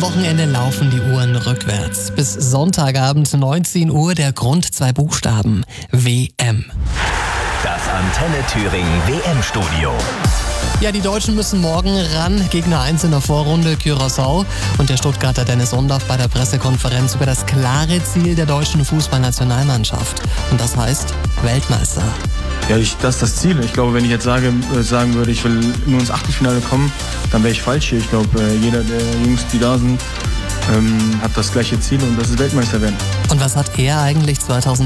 Wochenende laufen die Uhren rückwärts. Bis Sonntagabend 19 Uhr der Grund 2 Buchstaben. WM. Das Antenne Thüringen WM-Studio. Ja, die Deutschen müssen morgen ran. Gegner 1 in der Vorrunde, Curaçao. Und der Stuttgarter Dennis Undorf bei der Pressekonferenz über das klare Ziel der deutschen Fußballnationalmannschaft. Und das heißt Weltmeister. Ja, das ist das Ziel. Ich glaube, wenn ich jetzt sagen würde, ich will nur ins Achtelfinale kommen, dann wäre ich falsch hier. Ich glaube, jeder der Jungs, die da sind, hat das gleiche Ziel und das ist Weltmeister werden. Und was hat er eigentlich 2000